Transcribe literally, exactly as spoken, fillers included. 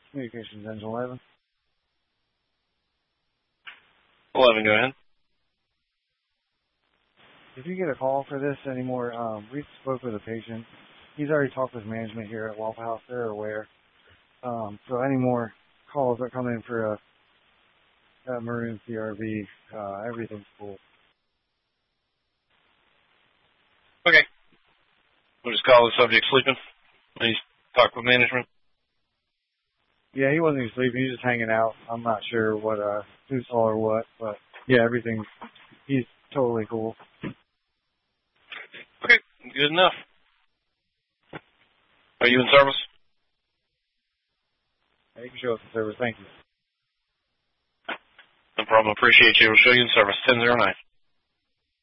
Communications Engine eleven. eleven, go ahead. If you get a call for this anymore, um, we spoke with a patient. He's already talked with management here at Waffle House. They're aware. Um, so any more calls that come in for a, a Maroon C R V, uh, everything's cool. Okay. We'll just call the subject sleeping. Please talk with management. Yeah, he wasn't even sleeping. He was just hanging out. I'm not sure what, uh, who saw or what, but yeah, everything's, he's totally cool. Okay, good enough. Are you in service? Yeah, you can show us the service. Thank you. No problem. Appreciate you. We'll show you in service. ten oh nine.